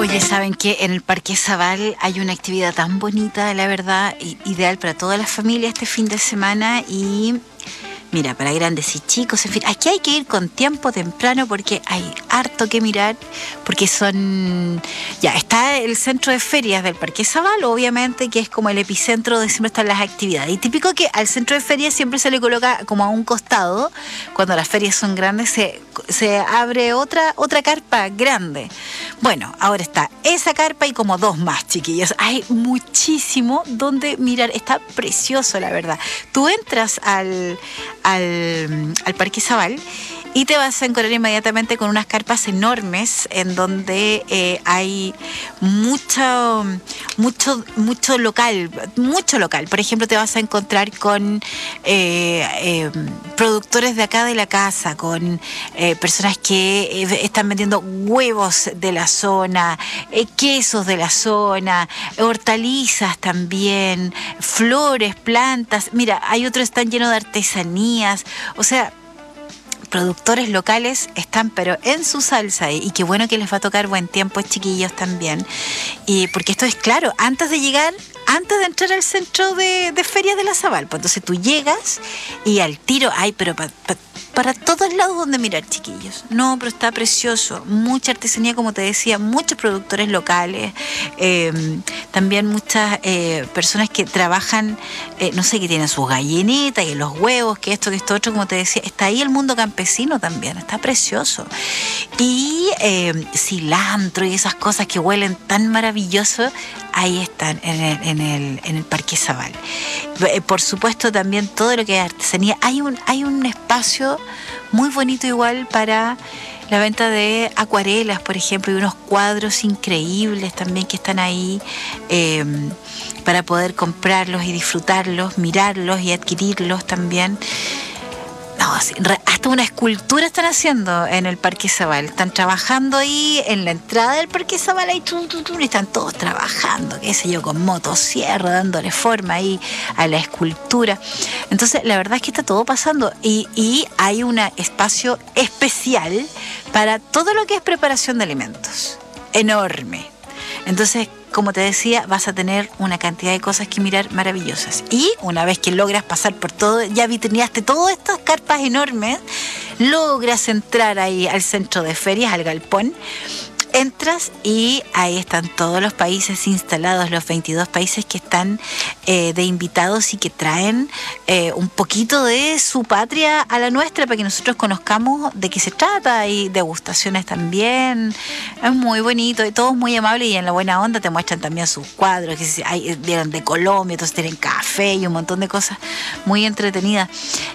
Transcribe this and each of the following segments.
Oye, ¿saben qué? En el Parque Zabal hay una actividad tan bonita, la verdad, ideal para toda la familia este fin de semana y... Mira, para grandes y chicos, en fin, aquí hay que ir con tiempo temprano porque hay harto que mirar, porque son... Ya, está el centro de ferias del Parque Zabal, obviamente, que es como el epicentro de siempre están las actividades. Y típico que al centro de ferias siempre se le coloca como a un costado, cuando las ferias son grandes, se abre otra carpa grande. Bueno, ahora está esa carpa y como dos más, chiquillos. Hay muchísimo donde mirar, está precioso, la verdad. Tú entras al Parque Zabal y te vas a encontrar inmediatamente con unas carpas enormes en donde hay mucho local. Por ejemplo, te vas a encontrar con productores de acá de la casa, con personas que están vendiendo huevos de la zona, quesos de la zona, hortalizas también, flores, plantas. Mira, hay otros que están llenos de artesanías, o sea, productores locales están pero en su salsa y qué bueno que les va a tocar buen tiempo, chiquillos, también. Y porque esto es claro, antes de entrar al centro de ferias de la Zabal, pues entonces tú llegas y al tiro hay, pero para todos lados donde mirar, chiquillos. No, pero está precioso. Mucha artesanía, como te decía, muchos productores locales, también muchas personas que trabajan, no sé, que tienen sus gallinitas y los huevos, que esto otro, como te decía. Está ahí el mundo campesino también, está precioso. Y cilantro y esas cosas que huelen tan maravilloso, ahí están en el Parque Zabal. Por supuesto, también todo lo que es artesanía. Hay un espacio muy bonito igual para la venta de acuarelas, por ejemplo, y unos cuadros increíbles también que están ahí para poder comprarlos y disfrutarlos, mirarlos y adquirirlos también. No, sí, hasta una escultura están haciendo en el Parque Zabal. Están trabajando ahí en la entrada del Parque Zabal, ahí y están todos trabajando, qué sé yo, con motosierra, dándole forma ahí a la escultura. Entonces, la verdad es que está todo pasando y hay un espacio especial para todo lo que es preparación de alimentos. Enorme. Entonces, como te decía, vas a tener una cantidad de cosas que mirar maravillosas. Y una vez que logras pasar por todo, ya vitrineaste todas estas carpas enormes, logras entrar ahí al centro de ferias, al galpón. Entras y ahí están todos los países instalados, los 22 países que están de invitados y que traen un poquito de su patria a la nuestra para que nosotros conozcamos de qué se trata. Hay degustaciones también, es muy bonito y todos muy amables y en la buena onda te muestran también sus cuadros que vienen de Colombia, entonces tienen café y un montón de cosas muy entretenidas.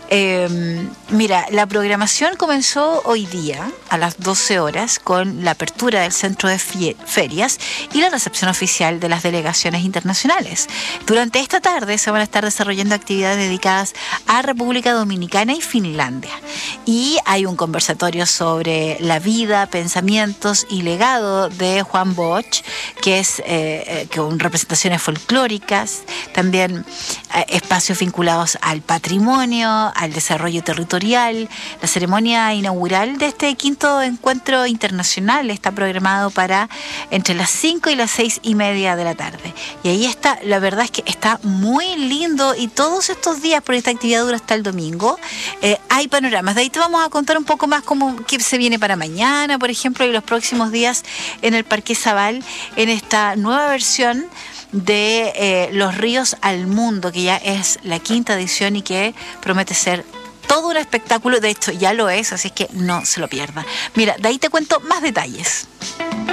Mira, la programación comenzó hoy día a las 12 horas con la apertura del centro de ferias y la recepción oficial de las delegaciones internacionales. Durante esta tarde se van a estar desarrollando actividades dedicadas a República Dominicana y Finlandia. Y hay un conversatorio sobre la vida, pensamientos y legado de Juan Bosch, que es con representaciones folclóricas, también espacios vinculados al patrimonio, al desarrollo territorial. La ceremonia inaugural de este 5º encuentro internacional está programado para entre las 5 y las 6:30 de la tarde. Y ahí está, la verdad es que está muy lindo y todos estos días, porque esta actividad dura hasta el domingo, hay panoramas. De ahí te vamos a contar un poco más cómo qué se viene para mañana, por ejemplo, y los próximos días en el Parque Zabal, en esta nueva versión de Los Ríos al Mundo, que ya es la 5ª edición y que promete ser todo un espectáculo. De hecho ya lo es, así es que no se lo pierda. Mira, de ahí te cuento más detalles.